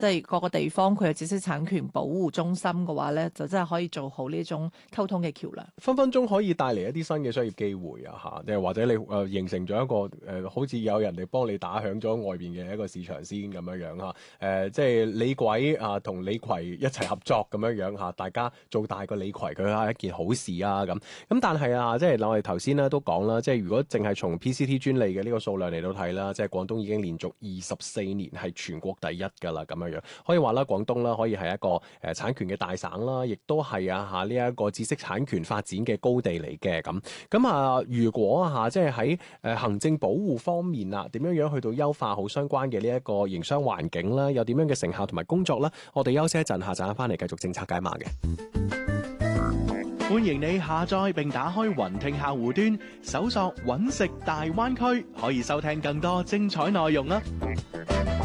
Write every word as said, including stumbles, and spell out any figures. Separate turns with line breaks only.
即係各個地方佢有知識產權保護中心嘅話咧，就真係可以做好呢種溝通嘅橋梁，
分分鐘可以帶嚟一啲新嘅商業機會啊！嚇，即係或者你誒、呃、形成咗一個誒、呃，好似有人哋幫你打響咗外邊嘅一個市場先咁樣樣嚇。誒、呃，即係李鬼啊同李逵一齊合作咁樣樣嚇，大家做大個李逵佢係一件好事啊咁。咁但係啊，即係我哋頭先咧都講啦，即係如果淨係從 P C T 專利嘅呢個數量嚟到睇啦，即係廣東已經連續二十四年係全國第一㗎啦，咁樣樣可以話啦，廣東啦可以係一個誒、呃、產權嘅大省啦，亦都係啊嚇呢一個知識產權發展嘅高地嚟嘅咁。咁啊，如果啊嚇即係喺誒行政保護方面啊，點樣樣去到優化好相關嘅呢一個營商環境啦，有點樣嘅成效同埋工作啦，我哋休息一陣，下陣翻嚟繼續政策解碼嘅。
歡迎你下載並打開雲聽客戶端，搜索揾食大灣區，可以收聽更多精彩內容啦。